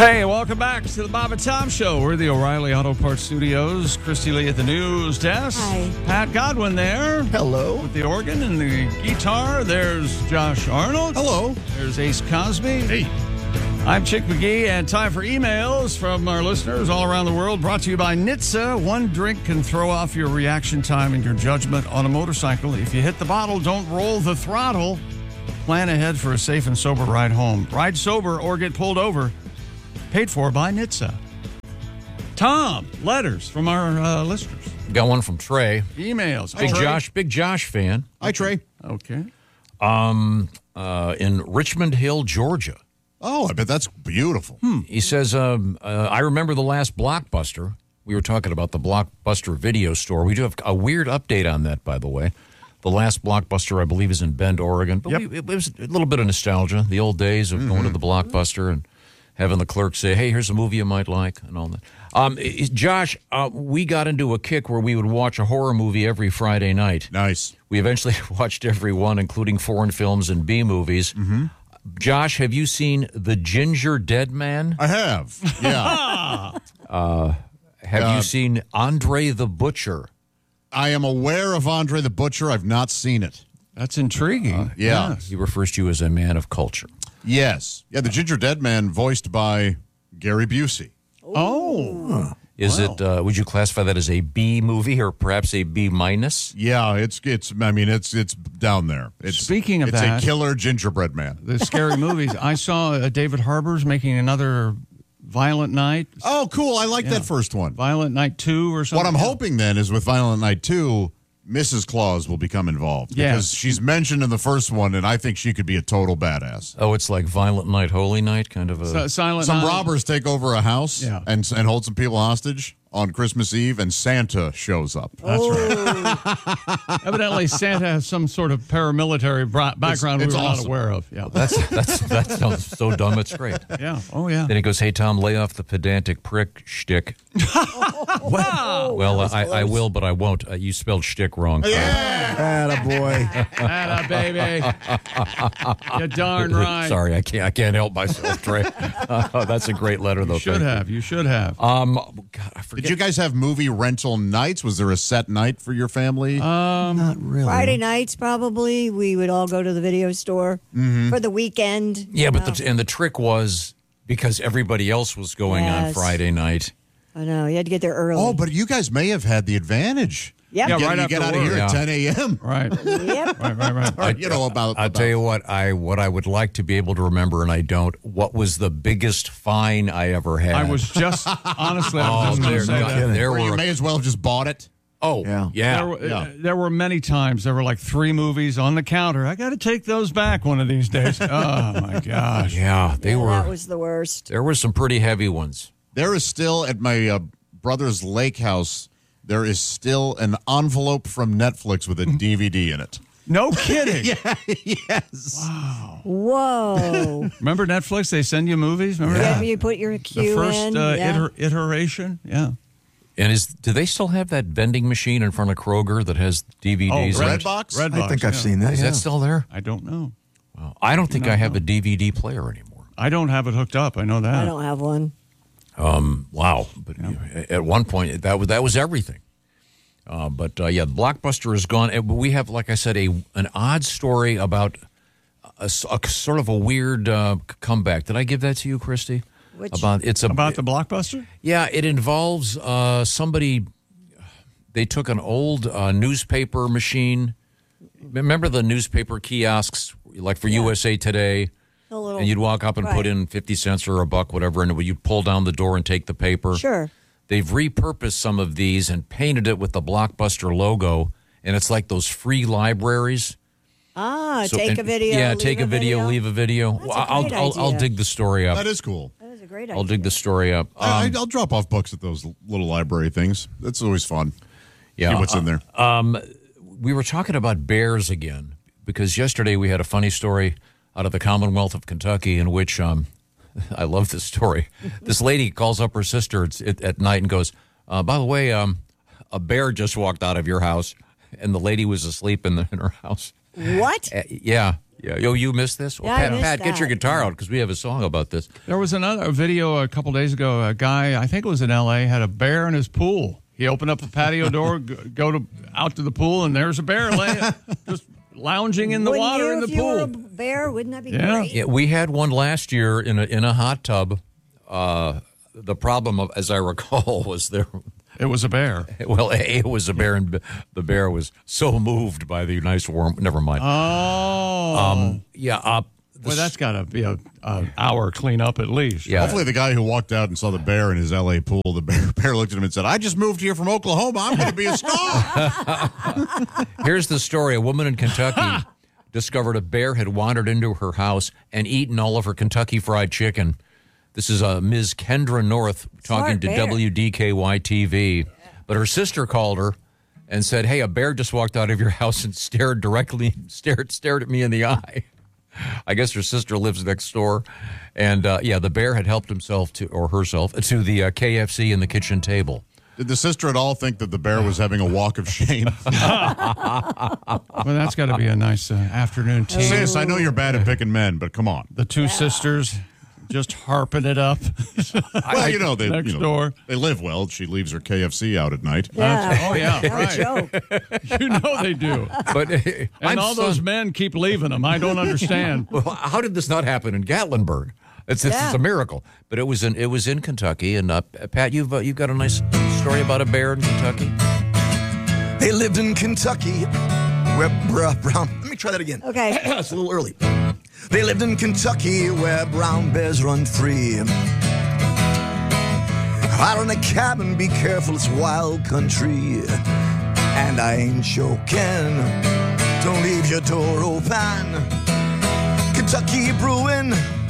Hey, welcome back to the Bob and Tom Show. We're the O'Reilly Auto Parts Studios. Christy Lee at the news desk. Hi. Pat Godwin there. Hello. With the organ and the guitar. There's Josh Arnold. Hello. There's Ace Cosby. Hey. I'm Chick McGee, and time for emails from our listeners all around the world. Brought to you by NHTSA. One drink can throw off your reaction time and your judgment on a motorcycle. If you hit the bottle, don't roll the throttle. Plan ahead for a safe and sober ride home. Ride sober or get pulled over. Paid for by NHTSA. Tom, letters from our listeners. Got one from Trey. Emails. Big Josh fan. Hi, Trey. Okay. In Richmond Hill, Georgia. Oh, I bet that's beautiful. He says, I remember the last Blockbuster. We were talking about the Blockbuster video store. We do have a weird update on that, by the way. The last Blockbuster, I believe, is in Bend, Oregon. But it was a little bit of nostalgia, the old days of going to the Blockbuster and having the clerk say, hey, here's a movie you might like, and all that. Josh, we got into a kick where we would watch a horror movie every Friday night. Nice. We eventually watched every one, including foreign films and B movies. Mm-hmm. Josh, have you seen The Ginger Dead Man? I have. Yeah. Have you seen Andre the Butcher? I am aware of Andre the Butcher. I've not seen it. That's intriguing. Yeah. Yes. He refers to you as a man of culture. Yes. Yeah, the Ginger Dead Man voiced by Gary Busey. Oh. Is it? Would you classify that as a B movie or perhaps a B minus? Yeah, it's down there. Speaking of it's that, a killer gingerbread man. the scary movies. I saw David Harbour's making another Violent Night. Oh, cool. I like that first one. Violent Night 2 or something. What I'm hoping then is with Violent Night 2, Mrs. Claus will become involved. Yeah. Because she's mentioned in the first one, and I think she could be a total badass. Oh, it's like Violent Night, Holy Night, kind of a. Silent Some Night. robbers take over a house and hold some people hostage on Christmas Eve, and Santa shows up. That's right. Evidently, Santa has some sort of paramilitary background It's we were awesome. not aware of. Yeah. That sounds so dumb. It's great. Yeah. Oh, yeah. Then he goes, "Hey Tom, lay off the pedantic prick shtick." Wow. Well, I will, but I won't. You spelled shtick wrong. Attaboy. Atta baby. You're darn right. Sorry, I can't help myself, Trey. That's a great letter, though. You should have. You should have. God, I forget. Did you guys have movie rental nights? Was there a set night for your family? Not really. Friday nights, probably, we would all go to the video store for the weekend. Yeah, but the trick was because everybody else was going on Yes. Friday night. I know. You had to get there early. Oh, but you guys may have had the advantage. Yep. Yeah, You right get after out of here work. at 10 a.m. Right. Yep. Right. I'll tell you what I would like to be able to remember, and I don't. What was the biggest fine I ever had? I was just, honestly, I was just going to say that. there Or you were. may as well have just bought it. Oh, yeah. There were many times. There were like 3 movies on the counter. I got to take those back one of these days. Oh, my gosh. Yeah, they were. That was the worst. There were some pretty heavy ones. There is still, at my brother's lake house, there is still an envelope from Netflix with a DVD in it. No kidding. Yes. Whoa. Remember Netflix? They send you movies? Remember Yeah, that? you put your The cue first in. iteration? Yeah. And do they still have that vending machine in front of Kroger that has DVDs? in it? Redbox? Redbox. I think I've seen that. Is yeah. that still there? I don't know. Well, I don't think I have a DVD player anymore. I don't have it hooked up. I know that. I don't have one. Wow. But at one point, that was everything. But Blockbuster is gone. We have, like I said, an odd story about a sort of a weird comeback. Did I give that to you, Christy? Which? About the Blockbuster? Yeah, it involves somebody. They took an old newspaper machine. Remember the newspaper kiosks, like for USA Today? And you'd walk up and put in 50 cents or $1, whatever, and you'd pull down the door and take the paper. Sure. They've repurposed some of these and painted it with the Blockbuster logo, and it's like those free libraries. Take a video. Yeah, leave take a video, leave a video. That's a great I'll idea. dig the story up. That is cool. That is a great idea. I'll dig the story up. I'll drop off books at those little library things. That's always fun. Yeah, See what's in there. We were talking about bears again because yesterday we had a funny story out of the Commonwealth of Kentucky in which I love this story. This lady calls up her sister at night and goes, by the way, a bear just walked out of your house, and the lady was asleep in her house. What? Yeah. Yeah, you missed this? Well, Yeah, I missed Pat, get your that. guitar out because we have a song about this. There was another video a couple days ago. A guy, I think it was in L.A., had a bear in his pool. He opened up the patio door, out to the pool, and there's a bear just lounging in the Wouldn't water you, in the if you were a pool. bear, wouldn't that be Yeah. great? Yeah, we had one last year in a hot tub. The problem, as I recall, was there. It was a bear. Well, it was a bear, and the bear was so moved by the nice warm. Never mind. Oh. Well, That's got to be an hour cleanup at least. Yeah. Hopefully, the guy who walked out and saw the bear in his L.A. pool, the bear looked at him and said, "I just moved here from Oklahoma. I'm going to be a star." Here's the story. A woman in Kentucky discovered a bear had wandered into her house and eaten all of her Kentucky Fried Chicken. This is Ms. Kendra North talking to bear. WDKY-TV. But her sister called her and said, "Hey, a bear just walked out of your house and stared at me in the eye." I guess her sister lives next door. And, the bear had helped himself or herself to the KFC and the kitchen table. Did the sister at all think that the bear was having a walk of shame? Well, that's got to be a nice afternoon tea. Sis, I know you're bad at picking men, but come on. The two sisters just harping it up. Well, they Next door. They live well. She leaves her KFC out at night. Yeah. Oh, yeah, No right. joke. You know they do. But And all those men keep leaving them. I don't understand. Well, how did this not happen in Gatlinburg? It's a miracle. But it was in Kentucky. And Pat, you've got a nice story about a bear in Kentucky. They lived in Kentucky. Let me try that again. Okay. It's a little early. They lived in Kentucky where brown bears run free. Out in a cabin, be careful, it's wild country. And I ain't joking. Don't leave your door open. Kentucky brewing